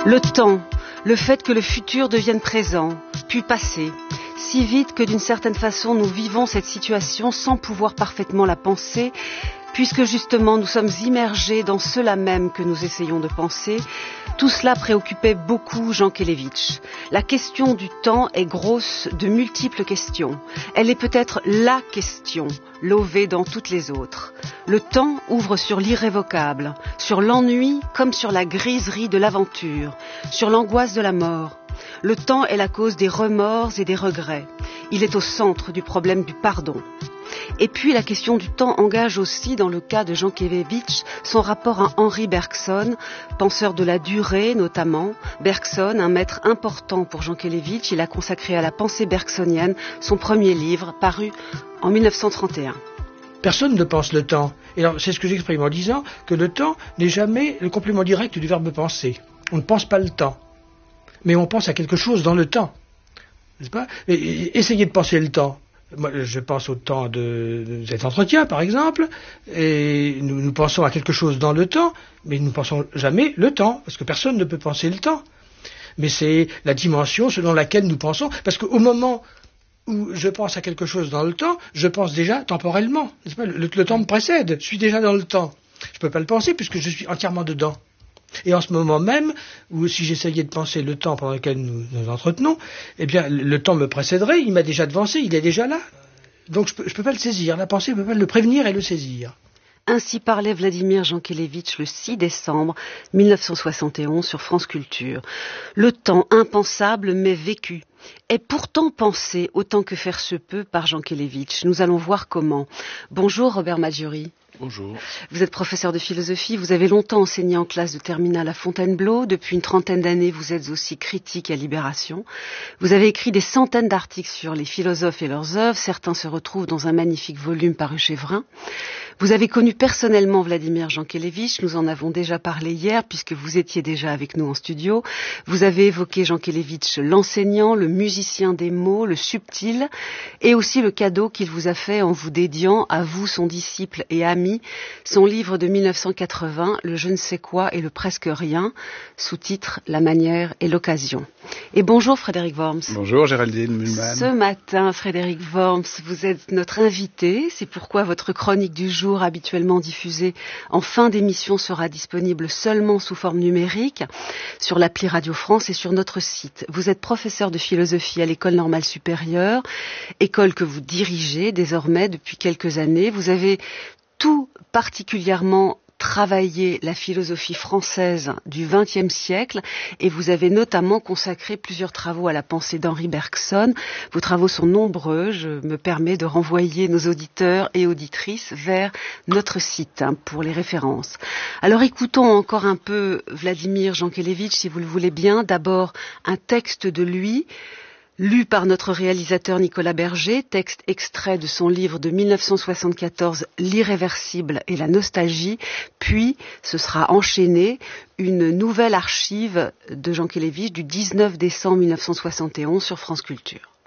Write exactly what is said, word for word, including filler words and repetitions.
Le temps, le fait que le futur devienne présent, puis passé, si vite que d'une certaine façon nous vivons cette situation sans pouvoir parfaitement la penser, puisque justement nous sommes immergés dans cela même que nous essayons de penser. Tout cela préoccupait beaucoup Jean Kelevitch. La question du temps est grosse de multiples questions. Elle est peut-être la question, levée dans toutes les autres. Le temps ouvre sur l'irrévocable, sur l'ennui comme sur la griserie de l'aventure, sur l'angoisse de la mort. Le temps est la cause des remords et des regrets. Il est au centre du problème du pardon. Et puis la question du temps engage aussi, dans le cas de Jean Kelevitch, son rapport à Henri Bergson, penseur de la durée notamment. Bergson, un maître important pour Jean Kelevitch, il a consacré à la pensée bergsonienne son premier livre, paru en mille neuf cent trente et un. Personne ne pense le temps. Et alors, c'est ce que j'exprime en disant que le temps n'est jamais le complément direct du verbe penser. On ne pense pas le temps, mais on pense à quelque chose dans le temps, n'est-ce pas ? Et, et, essayez de penser le temps. Moi, je pense au temps de, de cet entretien, par exemple, et nous, nous pensons à quelque chose dans le temps, mais nous ne pensons jamais le temps, parce que personne ne peut penser le temps. Mais c'est la dimension selon laquelle nous pensons, parce qu'au moment où je pense à quelque chose dans le temps, je pense déjà temporellement, n'est-ce pas ? Le, le temps me précède, je suis déjà dans le temps. Je ne peux pas le penser puisque je suis entièrement dedans. Et en ce moment même, où si j'essayais de penser le temps pendant lequel nous nous entretenons, eh bien, le temps me précéderait, il m'a déjà devancé, il est déjà là. Donc je peux, je peux pas le saisir, la pensée, je peux pas le prévenir et le saisir. Ainsi parlait Vladimir Jean Kelevitch le six décembre mille neuf cent soixante et onze sur France Culture. Le temps impensable mais vécu est pourtant pensé autant que faire se peut par Jean Kelevitch. Nous allons voir comment. Bonjour Robert Maggiori. Bonjour. Vous êtes professeur de philosophie, vous avez longtemps enseigné en classe de terminale à Fontainebleau. Depuis une trentaine d'années, vous êtes aussi critique à Libération. Vous avez écrit des centaines d'articles sur les philosophes et leurs œuvres. Certains se retrouvent dans un magnifique volume paru chez Vrin. Vous avez connu personnellement Vladimir Jean Kelevitch, nous en avons déjà parlé hier puisque vous étiez déjà avec nous en studio. Vous avez évoqué Jean Kelevitch, l'enseignant, le musicien des mots, le subtil, et aussi le cadeau qu'il vous a fait en vous dédiant, à vous, son disciple et ami, son livre de mille neuf cent quatre-vingts, Le je ne sais quoi et le presque rien, sous-titre La manière et l'occasion. Et bonjour Frédéric Worms. Bonjour Géraldine Mühlmann. Ce matin, Frédéric Worms, vous êtes notre invité, c'est pourquoi votre chronique du jour, habituellement diffusée en fin d'émission, sera disponible seulement sous forme numérique sur l'appli Radio France et sur notre site. Vous êtes professeur de philosophie à l'École normale supérieure, école que vous dirigez désormais depuis quelques années. Vous avez tout particulièrement travaillé la philosophie française du vingtième siècle et vous avez notamment consacré plusieurs travaux à la pensée d'Henri Bergson. Vos travaux sont nombreux, je me permets de renvoyer nos auditeurs et auditrices vers notre site hein, pour les références. Alors écoutons encore un peu Vladimir Jean Kelevitch, si vous le voulez bien. D'abord un texte de lui, lu par notre réalisateur Nicolas Berger, texte extrait de son livre de mille neuf cent soixante-quatorze, L'irréversible et la nostalgie, puis ce sera enchaîné une nouvelle archive de Jean Kelevitch du dix-neuf décembre mille neuf cent soixante et onze sur France Culture.